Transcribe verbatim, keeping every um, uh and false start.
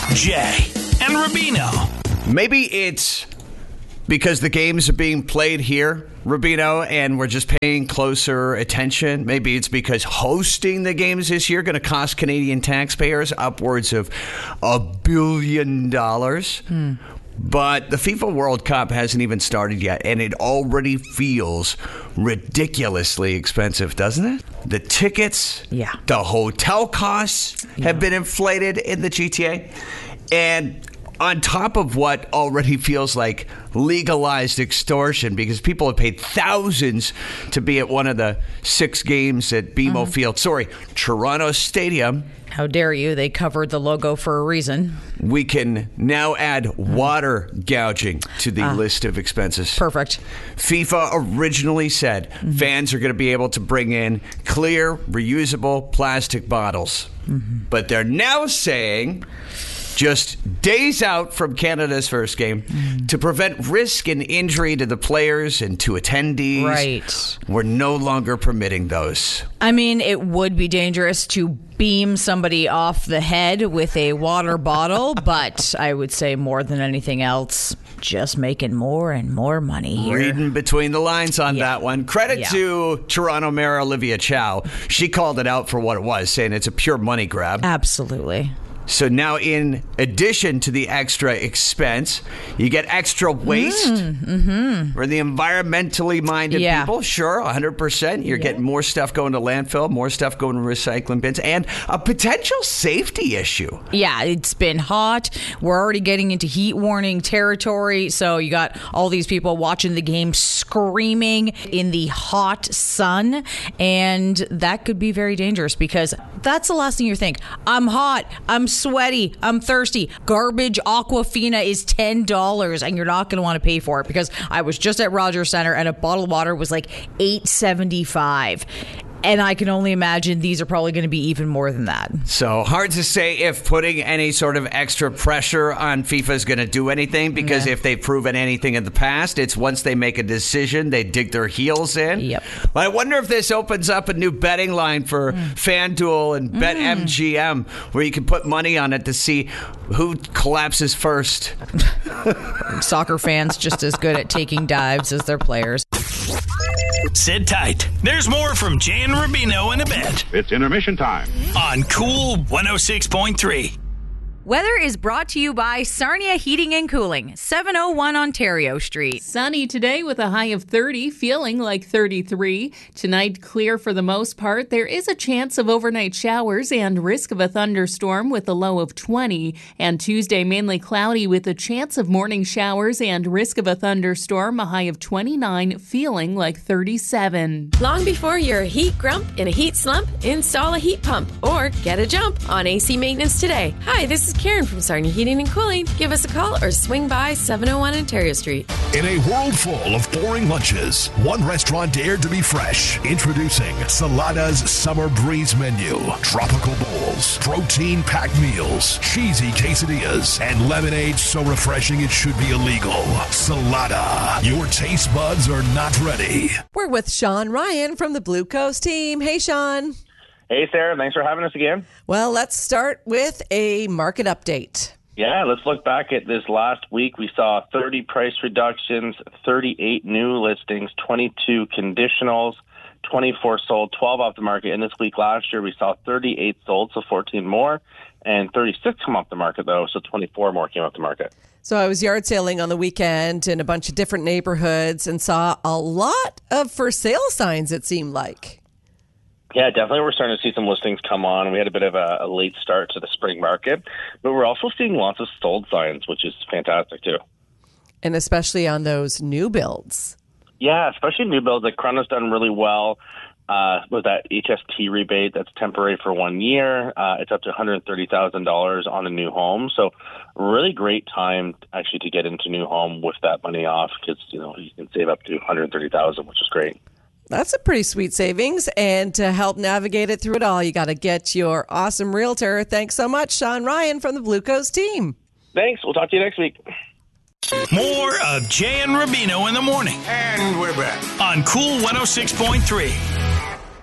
Jay and Rubino. Maybe it's because the games are being played here, Rubino, and we're just paying closer attention. Maybe it's because hosting the games this year going to cost Canadian taxpayers upwards of a billion dollars. Hmm. But the FIFA World Cup hasn't even started yet, and it already feels ridiculously expensive, doesn't it? The tickets, yeah. the hotel costs yeah. have been inflated in the G T A. And on top of what already feels like legalized extortion, because people have paid thousands to be at one of the six games at B M O mm-hmm. Field. Sorry, Toronto Stadium. How dare you? They covered the logo for a reason. We can now add water gouging to the uh, list of expenses. Perfect. FIFA originally said mm-hmm. fans are going to be able to bring in clear, reusable plastic bottles. Mm-hmm. But they're now saying, just days out from Canada's first game, mm. to prevent risk and injury to the players and to attendees, right. we're no longer permitting those. I mean, it would be dangerous to beam somebody off the head with a water bottle, but I would say more than anything else, just making more and more money here. Reading between the lines on yeah. that one. Credit yeah. to Toronto Mayor Olivia Chow. She called it out for what it was, saying it's a pure money grab. Absolutely. So now, in addition to the extra expense, you get extra waste. Mm, mm-hmm. For the environmentally minded yeah. people, sure, one hundred percent. You're yeah. getting more stuff going to landfill, more stuff going to recycling bins, and a potential safety issue. Yeah, it's been hot. We're already getting into heat warning territory. So you got all these people watching the game screaming in the hot sun. And that could be very dangerous, because that's the last thing you think. I'm hot. I'm sweaty. I'm thirsty. Garbage Aquafina is ten dollars, and you're not going to want to pay for it, because I was just at Rogers Centre and a bottle of water was like eight seventy-five. And I can only imagine these are probably going to be even more than that. So hard to say if putting any sort of extra pressure on FIFA is going to do anything, because yeah. if they've proven anything in the past, it's once they make a decision, they dig their heels in. Yep. I wonder if this opens up a new betting line for mm. FanDuel and BetMGM, mm. where you can put money on it to see who collapses first. Soccer fans just as good at taking dives as their players. Sit tight. There's more from Jay and Rubino in a bit. It's intermission time on Cool one oh six point three. Weather is brought to you by Sarnia Heating and Cooling, seven oh one Ontario Street. Sunny today with a high of thirty, feeling like thirty-three. Tonight, clear for the most part. There is a chance of overnight showers and risk of a thunderstorm with a low of twenty. And Tuesday, mainly cloudy with a chance of morning showers and risk of a thunderstorm, a high of twenty-nine, feeling like thirty-seven. Long before you're a heat grump in a heat slump, install a heat pump or get a jump on A C maintenance today. Hi, this is Karen from Sarnia Heating and Cooling. Give us a call or swing by seven oh one Ontario Street. In a world full of boring lunches, one restaurant dared to be fresh. Introducing Salada's Summer Breeze Menu. Tropical bowls, protein-packed meals, cheesy quesadillas, and lemonade so refreshing it should be illegal. Salada. Your taste buds are not ready. We're with Sean Ryan from the Blue Coast team. Hey, Sean. Hey, Sarah. Thanks for having us again. Well, let's start with a market update. Yeah, let's look back at this last week. We saw thirty price reductions, thirty-eight new listings, twenty-two conditionals, twenty-four sold, twelve off the market. And this week last year, we saw thirty-eight sold, so fourteen more, and thirty-six come off the market, though, so twenty-four more came off the market. So I was yard sailing on the weekend in a bunch of different neighborhoods and saw a lot of for sale signs, it seemed like. Yeah, definitely. We're starting to see some listings come on. We had a bit of a, a late start to the spring market, but we're also seeing lots of sold signs, which is fantastic too. And especially on those new builds. Yeah, especially new builds. Like Crown has done really well uh, with that H S T rebate that's temporary for one year. Uh, it's up to one hundred thirty thousand dollars on a new home. So really great time actually to get into a new home with that money off, because you know you can save up to one hundred thirty thousand dollars, which is great. That's a pretty sweet savings. And to help navigate it through it all, you got to get your awesome realtor. Thanks so much, Sean Ryan from the Blue Coast team. Thanks. We'll talk to you next week. More of Jay and Rubino in the morning. And we're back on Cool one oh six point three.